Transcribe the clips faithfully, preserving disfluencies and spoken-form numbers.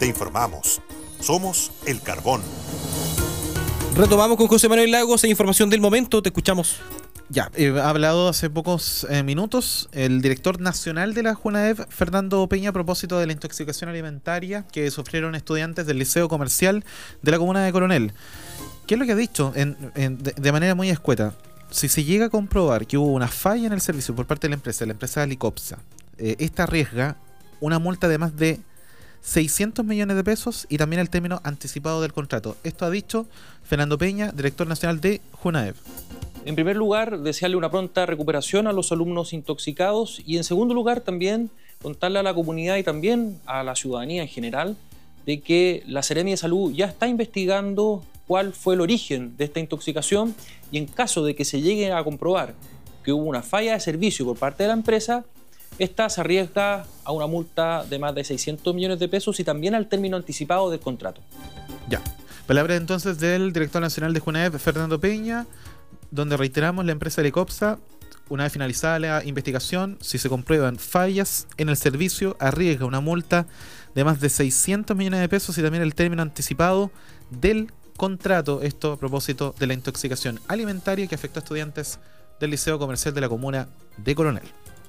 Te informamos. Somos El Carbón. Retomamos con José Manuel Lagos e información del momento. Te escuchamos. Ya, eh, ha hablado hace pocos eh, minutos el director nacional de la JUNAEV, Fernando Peña, a propósito de la intoxicación alimentaria que sufrieron estudiantes del Liceo Comercial de la comuna de Coronel. ¿Qué es lo que ha dicho? En, en, de, de manera muy escueta. Si se llega a comprobar que hubo una falla en el servicio por parte de la empresa, la empresa Licopsa, eh, esta arriesga una multa de más de seiscientos millones de pesos y también el término anticipado del contrato. Esto ha dicho Fernando Peña, director nacional de JUNAEV. En primer lugar, desearle una pronta recuperación a los alumnos intoxicados y en segundo lugar también contarle a la comunidad y también a la ciudadanía en general de que la Seremi de Salud ya está investigando cuál fue el origen de esta intoxicación y en caso de que se llegue a comprobar que hubo una falla de servicio por parte de la empresa, esta se arriesga a una multa de más de seiscientos millones de pesos y también al término anticipado del contrato. Ya. Palabra entonces del director nacional de JUNAEV, Fernando Peña, donde reiteramos la empresa Licopsa, una vez finalizada la investigación, si se comprueban fallas en el servicio, arriesga una multa de más de seiscientos millones de pesos y también el término anticipado del contrato. Esto a propósito de la intoxicación alimentaria que afectó a estudiantes del Liceo Comercial de la comuna de Coronel.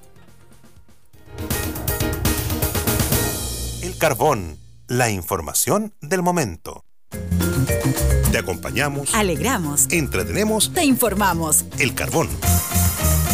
El Carbón, la información del momento. Te acompañamos, alegramos, entretenemos, te informamos. El Carbón.